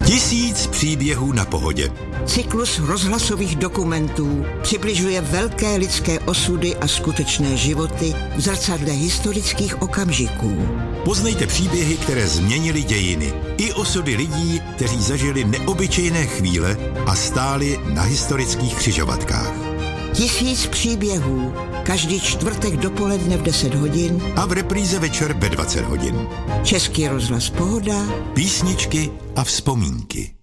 Tisíc příběhů na pohodě. Cyklus rozhlasových dokumentů přibližuje velké lidské osudy a skutečné životy v zrcadle historických okamžiků. Poznejte příběhy, které změnily dějiny. I osudy lidí, kteří zažili neobyčejné chvíle a stáli na historických křižovatkách. 1000 příběhů. Každý čtvrtek dopoledne v 10 hodin. A v repríze večer ve 20 hodin. Český rozhlas Pohoda. Písničky a vzpomínky.